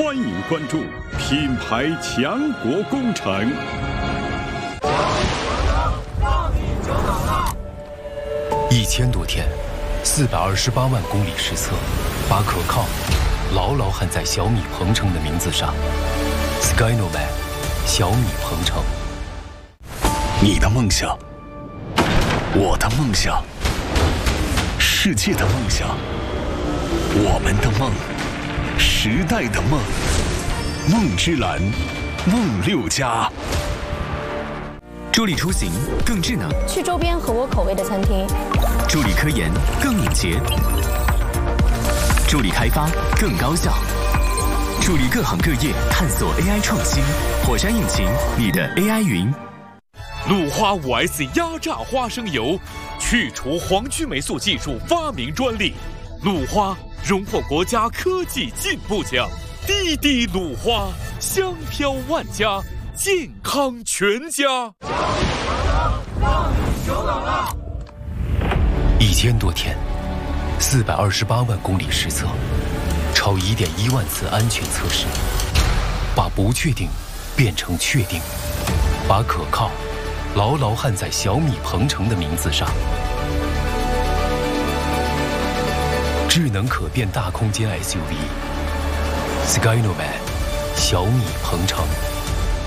欢迎关注品牌强国工程。 1000多天，428万公里实测，把可靠牢牢焊在小米鹏程的名字上。Skynovan， 小米鹏程。 你的梦想，我的梦想，世界的梦想，我们的梦，时代的梦，梦之蓝，梦6+。 助力出行更智能， 去周边合我口味的餐厅； 助力科研更敏捷，助力开发更高效，助力各行各业探索 AI 创新。火山引擎，你的 AI 云。 鲁花5S 压榨花生油，去除黄曲霉素技术发明专利。鲁花荣获国家科技进步奖。滴滴鲁花，香飘万家，健康全家。 1000多天，428万公里实测，超1.1万次安全测试，把不确定变成确定，把可靠牢牢焊在小米鹏程的名字上。智能可变大空间 SUV Skynovan， 小米鹏程。